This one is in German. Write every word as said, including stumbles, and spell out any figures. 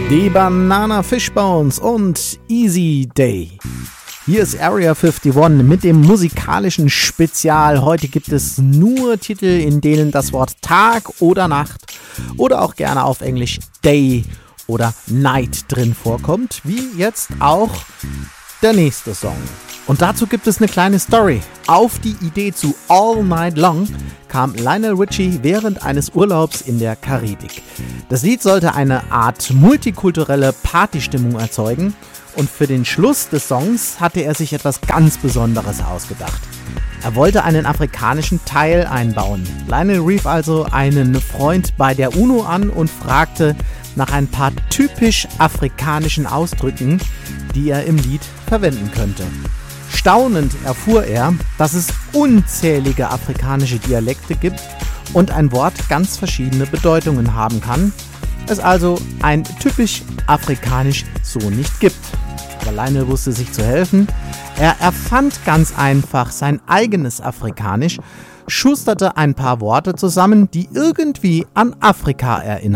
Die Banana Fishbones und Easy Day. Hier ist Area einundfünfzig mit dem musikalischen Spezial. Heute gibt es nur Titel, in denen das Wort Tag oder Nacht oder auch gerne auf Englisch Day oder Night drin vorkommt, wie jetzt auch der nächste Song. Und dazu gibt es eine kleine Story. Auf die Idee zu All Night Long kam Lionel Richie während eines Urlaubs in der Karibik. Das Lied sollte eine Art multikulturelle Partystimmung erzeugen und für den Schluss des Songs hatte er sich etwas ganz Besonderes ausgedacht. Er wollte einen afrikanischen Teil einbauen. Lionel rief also einen Freund bei der UNO an und fragte nach ein paar typisch afrikanischen Ausdrücken, die er im Lied verwenden könnte. Staunend erfuhr er, dass es unzählige afrikanische Dialekte gibt und ein Wort ganz verschiedene Bedeutungen haben kann, es also ein typisch afrikanisch so nicht gibt. Aber Lionel wusste sich zu helfen. Er erfand ganz einfach sein eigenes Afrikanisch, schusterte ein paar Worte zusammen, die irgendwie an Afrika erinnern.